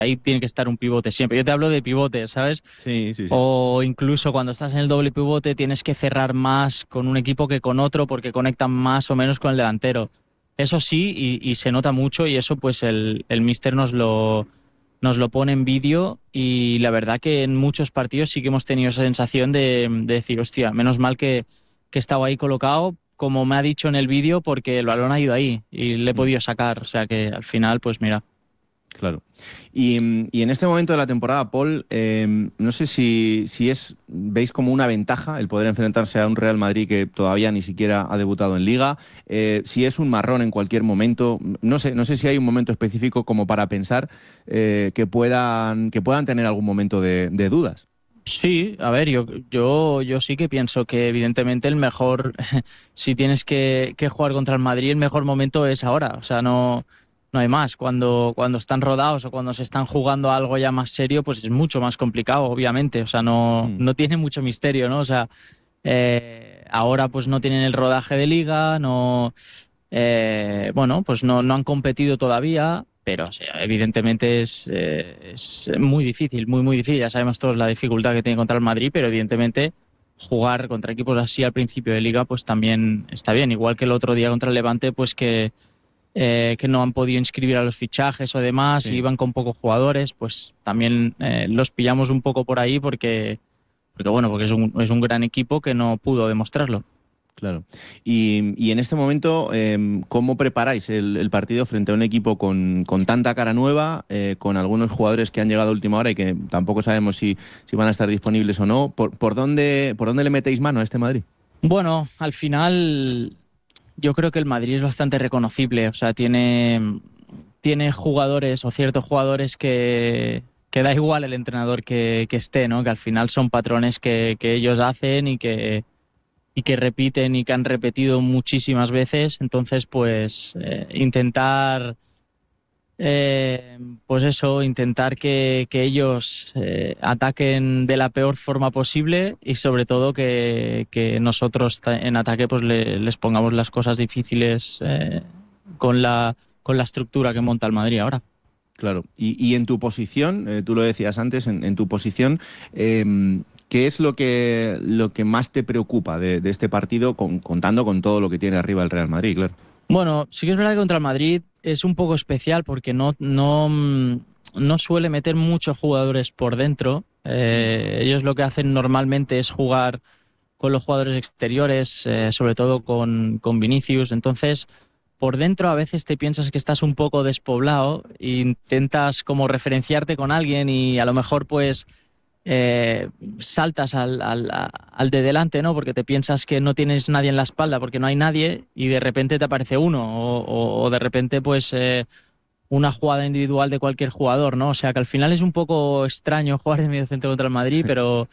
Ahí tiene que estar un pivote siempre. Yo te hablo de pivote, ¿sabes? Sí, sí, sí. O incluso cuando estás en el doble pivote tienes que cerrar más con un equipo que con otro porque conectan más o menos con el delantero. Eso sí, y se nota mucho y eso pues el míster nos lo pone en vídeo y la verdad que en muchos partidos sí que hemos tenido esa sensación de decir, hostia, menos mal que estaba ahí colocado, como me ha dicho en el vídeo, porque el balón ha ido ahí y le he Mm. podido sacar. O sea que al final, pues mira. Claro. Y en este momento de la temporada, Paul, no sé si veis como una ventaja el poder enfrentarse a un Real Madrid que todavía ni siquiera ha debutado en Liga, si es un marrón en cualquier momento, no sé si hay un momento específico como para pensar que puedan tener algún momento de dudas. Sí, a ver, yo sí que pienso que evidentemente el mejor, si tienes que jugar contra el Madrid, el mejor momento es ahora. O sea, no hay más. Cuando están rodados o cuando se están jugando algo ya más serio, pues es mucho más complicado, obviamente. O sea, Mm. no tiene mucho misterio, ¿no? O sea, ahora pues no tienen el rodaje de liga, no, bueno, pues no han competido todavía, pero o sea, evidentemente es muy difícil, muy difícil. Ya sabemos todos la dificultad que tiene contra el Madrid, pero evidentemente jugar contra equipos así al principio de liga pues también está bien. Igual que el otro día contra el Levante, pues que no han podido inscribir a los fichajes o demás, y Sí. iban con pocos jugadores, pues también los pillamos un poco por ahí porque bueno, porque es un gran equipo que no pudo demostrarlo. Claro. Y en este momento, ¿cómo preparáis el partido frente a un equipo con tanta cara nueva, con algunos jugadores que han llegado a última hora y que tampoco sabemos si van a estar disponibles o no? ¿Por dónde le metéis mano a este Madrid? Bueno, al final yo creo que el Madrid es bastante reconocible, o sea, tiene jugadores o ciertos jugadores que da igual el entrenador que esté, ¿no? Que al final son patrones que ellos hacen y que repiten y que han repetido muchísimas veces. Entonces, pues intentar, pues eso, intentar que ellos ataquen de la peor forma posible y sobre todo que nosotros en ataque pues les pongamos las cosas difíciles con la estructura que monta el Madrid ahora. Claro. Y en tu posición, tú lo decías antes, en tu posición, ¿qué es lo que más te preocupa de este partido, contando con todo lo que tiene arriba el Real Madrid, claro? Bueno, sí que es verdad que contra el Madrid es un poco especial porque no suele meter muchos jugadores por dentro. Mm. Ellos lo que hacen normalmente es jugar con los jugadores exteriores, sobre todo con Vinicius. Entonces, por dentro a veces te piensas que estás un poco despoblado e intentas como referenciarte con alguien y a lo mejor pues saltas al de delante, ¿no? Porque te piensas que no tienes nadie en la espalda porque no hay nadie y de repente te aparece uno o de repente pues una jugada individual de cualquier jugador, ¿no? O sea que al final es un poco extraño jugar de medio centro contra el Madrid,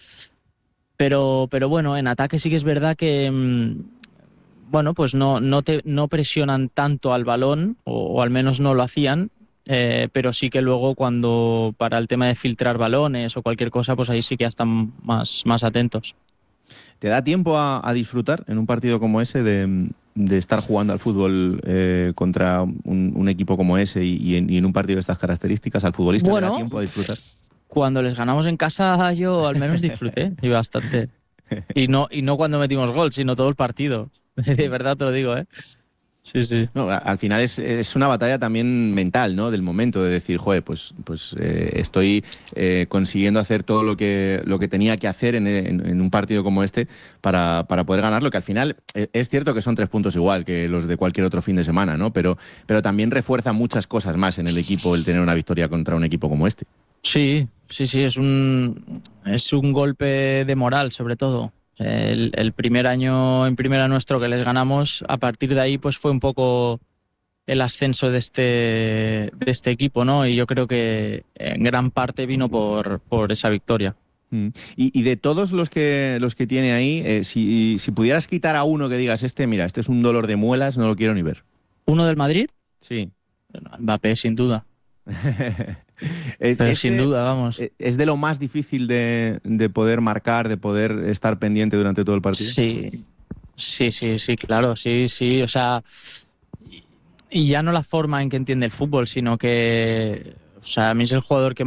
pero bueno, en ataque sí que es verdad que bueno, pues no presionan tanto al balón, o al menos no lo hacían, pero sí que luego cuando para el tema de filtrar balones o cualquier cosa, pues ahí sí que ya están más atentos. ¿Te da tiempo a disfrutar en un partido como ese de estar jugando al fútbol contra un equipo como ese y en un partido de estas características? ¿Al futbolista le da Bueno, tiempo a disfrutar? cuando les ganamos en casa yo al menos disfruté y bastante. Y no cuando metimos gol, sino todo el partido. De verdad te lo digo, ¿eh? Sí, sí. No, al final es una batalla también mental, ¿no? Del momento de decir, joder, pues estoy consiguiendo hacer todo lo que tenía que hacer en un partido como este para poder ganarlo, que al final es cierto que son 3 puntos igual que los de cualquier otro fin de semana, ¿no? Pero también refuerza muchas cosas más en el equipo el tener una victoria contra un equipo como este. Sí, sí, sí, es un golpe de moral, sobre todo. El primer año en primera nuestro que les ganamos, a partir de ahí pues fue un poco el ascenso de este equipo, ¿no? Y yo creo que en gran parte vino por esa victoria. Mm. Y de todos los que tiene ahí, si pudieras quitar a uno que digas, mira, este es un dolor de muelas, no lo quiero ni ver. ¿Uno del Madrid? Sí. Bueno, Mbappé, sin duda. Es, Pero sin ese duda, vamos. es de lo más difícil de poder marcar, de poder estar pendiente durante todo el partido. Sí, sí, sí, sí, claro, sí, sí. O sea, y ya no la forma en que entiende el fútbol, sino que, sea, a mí es el jugador que